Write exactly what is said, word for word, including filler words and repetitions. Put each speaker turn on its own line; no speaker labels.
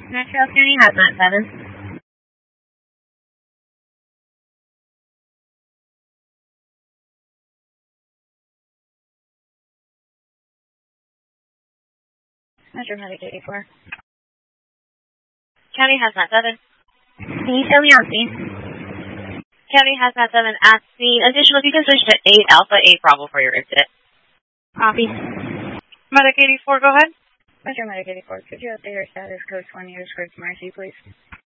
Metro County Hazmat seven. Metro Medic eighty-four.
County Hazmat seven.
Can you show me on scene?
County Hazmat seven at scene. Additional, if you can switch to eight Alpha eight Bravo for your exit.
Copy.
Medic eighty-four, go ahead.
Metro Medic eighty-four, could you update our status code twenty years for Mercy, please?